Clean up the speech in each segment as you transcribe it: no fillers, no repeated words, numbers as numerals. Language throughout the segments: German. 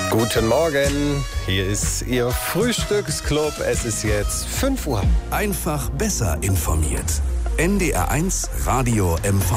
Guten Morgen, hier ist Ihr Frühstücksclub. Es ist jetzt 5 Uhr. Einfach besser informiert. NDR1 Radio MV.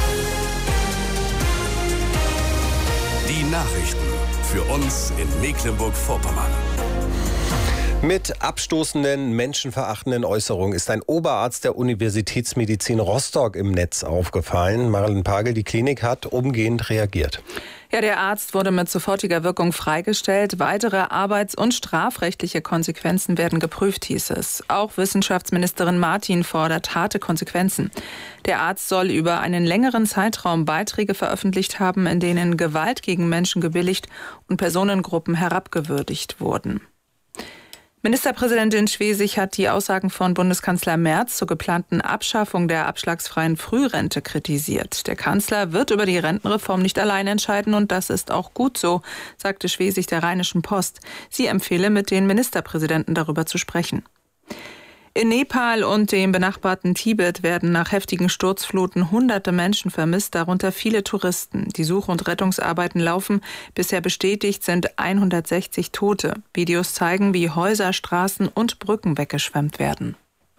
Die Nachrichten für uns in Mecklenburg-Vorpommern. Mit abstoßenden, menschenverachtenden Äußerungen ist ein Oberarzt der Universitätsmedizin Rostock im Netz aufgefallen. Marilyn Pagel, die Klinik hat umgehend reagiert. Ja, der Arzt wurde mit sofortiger Wirkung freigestellt. Weitere arbeits- und strafrechtliche Konsequenzen werden geprüft, hieß es. Auch Wissenschaftsministerin Martin fordert harte Konsequenzen. Der Arzt soll über einen längeren Zeitraum Beiträge veröffentlicht haben, in denen Gewalt gegen Menschen gebilligt und Personengruppen herabgewürdigt wurden. Ministerpräsidentin Schwesig hat die Aussagen von Bundeskanzler Merz zur geplanten Abschaffung der abschlagsfreien Frührente kritisiert. Der Kanzler wird über die Rentenreform nicht allein entscheiden und das ist auch gut so, sagte Schwesig der Rheinischen Post. Sie empfehle, mit den Ministerpräsidenten darüber zu sprechen. In Nepal und dem benachbarten Tibet werden nach heftigen Sturzfluten hunderte Menschen vermisst, darunter viele Touristen. Die Such- und Rettungsarbeiten laufen. Bisher bestätigt sind 160 Tote. Videos zeigen, wie Häuser, Straßen und Brücken weggeschwemmt werden.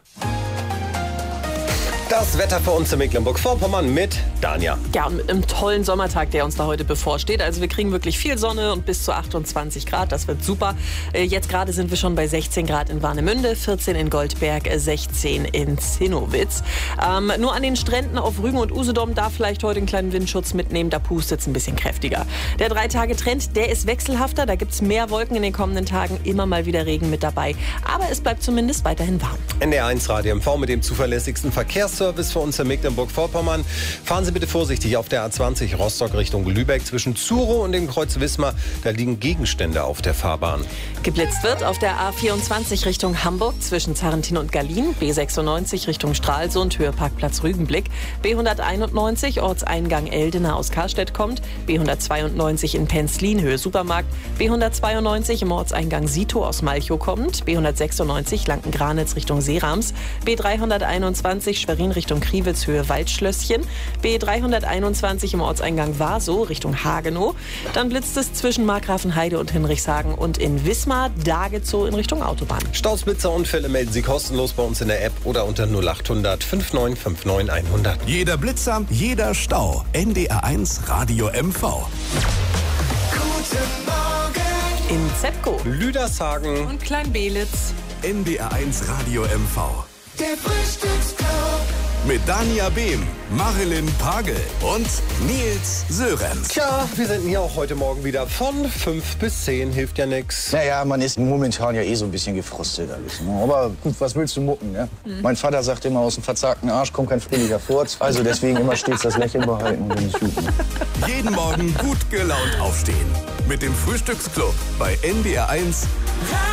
Das Wetter für uns in Mecklenburg-Vorpommern mit Dania. Ja, und mit einem tollen Sommertag, der uns da heute bevorsteht. Also wir kriegen wirklich viel Sonne und bis zu 28 Grad. Das wird super. Jetzt gerade sind wir schon bei 16 Grad in Warnemünde, 14 in Goldberg, 16 in Zinnowitz. Nur an den Stränden auf Rügen und Usedom darf vielleicht heute einen kleinen Windschutz mitnehmen. Da pustet es ein bisschen kräftiger. Der 3-Tage-Trend, der ist wechselhafter. Da gibt es mehr Wolken in den kommenden Tagen. Immer mal wieder Regen mit dabei. Aber es bleibt zumindest weiterhin warm. NDR1 Radio MV mit dem zuverlässigsten Verkehrsservice für uns in Mecklenburg-Vorpommern. Fahren Sie bitte vorsichtig auf der A20 Rostock Richtung Lübeck. Zwischen Zuro und dem Kreuz Wismar, da liegen Gegenstände auf der Fahrbahn. Geblitzt wird auf der A24 Richtung Hamburg zwischen Zarrentin und Gallien, B96 Richtung Stralsund, Höhe Parkplatz Rügenblick, B191 Ortseingang Eldena aus Karstedt kommt, B192 in Penzlin, Höhe Supermarkt, B192 im Ortseingang Sito aus Malchow kommt, B196 Lanken-Granitz Richtung Seerams, B321 Schwerin Richtung Kriwitz, Höhe Waldschlösschen, B321 im Ortseingang Warsow Richtung Hagenow. Dann blitzt es zwischen Markgrafenheide und Hinrichshagen und in Wismar, Dagezow in Richtung Autobahn. Staus, Blitzer, Unfälle melden Sie kostenlos bei uns in der App oder unter 0800 5959 100. Jeder Blitzer, jeder Stau. NDR1 Radio MV. Guten Morgen In Zepco. Lüdershagen Und Klein-Belitz. NDR1 Radio MV. Der Frühstücksclub. Mit Dania Behm, Marilyn Pagel und Nils Sörenz. Tja, wir sind hier auch heute Morgen wieder von 5 bis 10. Hilft ja nix. Naja, man ist momentan ja so ein bisschen gefrustet alles. Ne? Aber gut, was willst du mucken, ne? Mein Vater sagt immer, aus dem verzagten Arsch kommt kein fröhlicher Furz. Also deswegen immer stets das Lächeln behalten und dann ist gut. Ne? Jeden Morgen gut gelaunt aufstehen. Mit dem Frühstücksclub bei NDR1